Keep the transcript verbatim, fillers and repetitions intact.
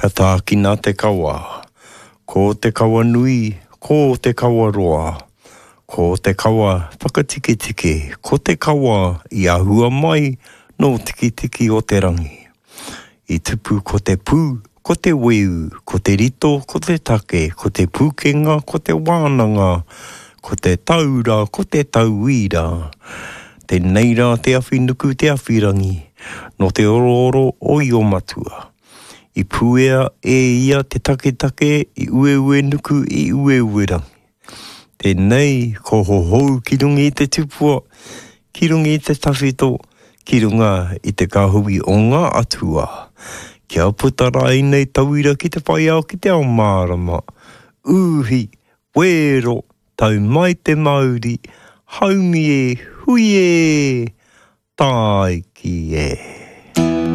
Ka tākina te kawa. Ko te kawa nui, ko te kawa roa. Ko te kawa whakatike tike, ko te kawa i ahua mai no tiki tiki o te rangi. I tupu ko te pū, ko te weu, ko te rito, ko te take, ko te pūkenga, ko te wānanga, ko te taura, ko te tauira. Te neira te awhinuku te awhirangi, no te oro o i o matua. I puea e ia te take take, i ue ue nuku, i ue ue rangi. Te nei, ko ho hou ki rungi i te tupua, ki rungi i te tawhito, ki runga i te kahui o ngā atua. Kia putara i nei tauira ki te whai au ki te ao mārama. Uhi, wero, tau mai te Māori, haumi e, hui e, tai ki e.